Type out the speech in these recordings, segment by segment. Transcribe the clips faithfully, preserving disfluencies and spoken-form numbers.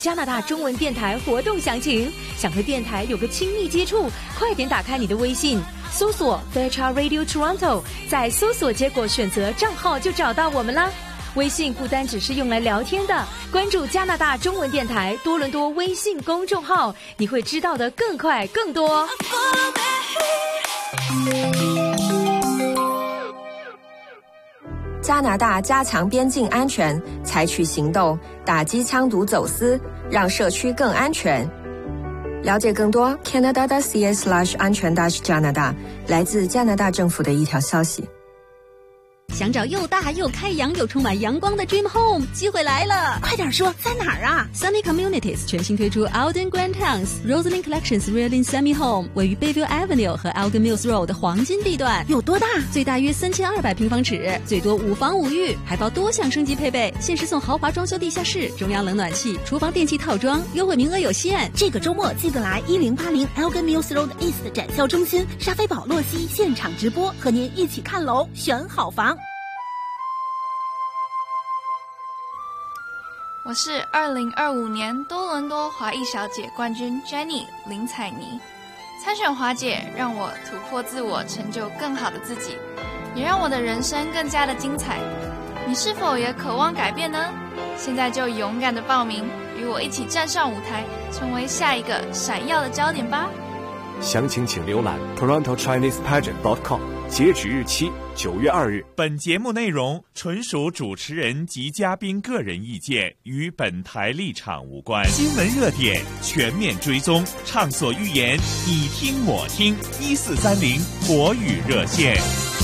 加拿大中文电台活动详情，想和电台有个亲密接触，快点打开你的微信，搜索 Fairchild Radio Toronto， 在搜索结果选择账号就找到我们啦。微信不单只是用来聊天的，关注加拿大中文电台多伦多微信公众号，你会知道的更快更多。 加拿大加强边境安全，采取行动打击枪毒走私，让社区更安全。了解更多 Canada.ca slash 安全 dash 加拿大，来自加拿大政府的一条消息。 想找又大又开阳又充满阳光的 Dream Home， 机会来了！ 快点说，在哪儿啊 ？Sunny Communities 全新推出 Alden Grand Towns Roslyn Collections Realin Semi Home， 位于 Bayview Avenue 和 Elgin Mills Road 的黄金地段。 有多大？ 最大约三千二百平方尺，最多五房五浴，还包多项升级配备，限时送豪华装修地下室、中央冷暖气、厨房电器套装，优惠名额有限。 这个周末记得来一零八零 Elgin Mills Road East 展销中心，沙菲宝洛西现场直播，和您一起看楼选好房。 我是二零二五年多伦多华裔小姐冠军 Jenny 林采妮。参选华姐让我突破自我，成就更好的自己，也让我的人生更加的精彩。你是否也渴望改变呢？现在就勇敢的报名，与我一起站上舞台，成为下一个闪耀的焦点吧。 详情请浏览 toronto chinese pageant dot com， 截止日期九月二日。 本节目内容纯属主持人及嘉宾个人意见，与本台立场无关。新闻热点全面追踪，畅所欲言，你听我听。一四三零国语热线。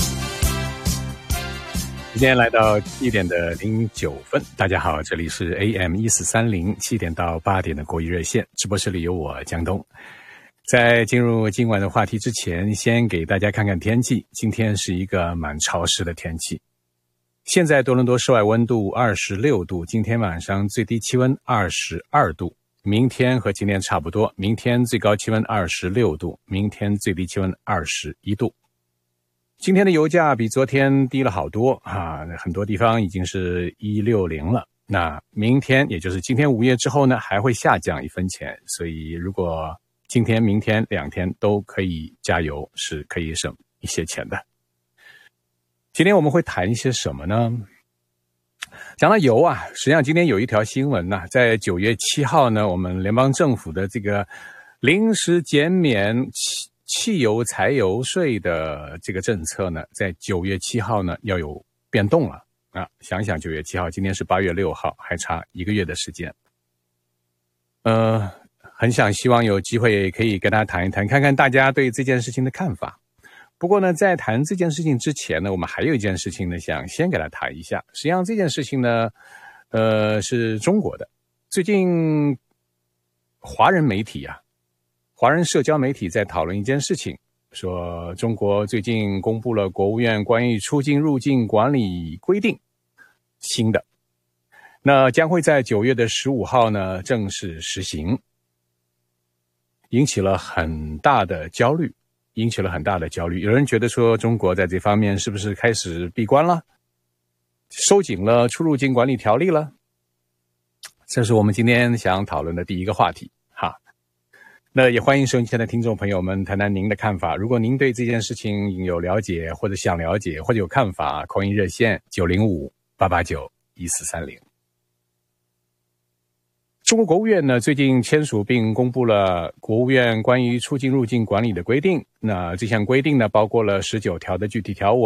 时间来到七点的零九分，大家好，这里是 A M 一四三零七点到八点的国语热线，直播室里有我江东。在进入今晚的话题之前，先给大家看看天气。今天是一个蛮潮湿的天气。现在多伦多室外温度二十六度，今天晚上最低气温二十二度，明天和今天差不多，明天最高气温二十六度，明天最低气温二十一度。今天的油价比昨天低了好多啊，很多地方已经是一百六十了。那明天也就是今天午夜之后呢，还会下降一分钱，所以如果今天明天两天都可以加油，是可以省一些钱的。今天我们会谈一些什么呢？讲到油啊，实际上今天有一条新闻呢、啊，在九月七号呢，我们联邦政府的这个临时减免汽汽油柴油税的这个政策呢，在九月七号呢要有变动了啊！想想九月七号，今天是八月六号，还差一个月的时间。呃。很想希望有机会可以跟大家谈一谈，看看大家对这件事情的看法。不过呢，在谈这件事情之前呢，我们还有一件事情呢，想先给大家谈一下。实际上这件事情呢，呃，是中国的。最近华人媒体啊，华人社交媒体在讨论一件事情，说中国最近公布了国务院关于出境入境管理规定，新的，那将会在九月的十五号呢正式实行。引起了很大的焦虑，引起了很大的焦虑。有人觉得说，中国在这方面是不是开始闭关了，收紧了出入境管理条例了？这是我们今天想讨论的第一个话题哈。那也欢迎收音机前的听众朋友们谈谈您的看法。如果您对这件事情有了解，或者想了解，或者有看法，call in热线九零五八八九一四三零。中国国务院呢，最近签署并公布了国务院关于出境入境管理的规定。那这项规定呢，包括了十九条的具体条文。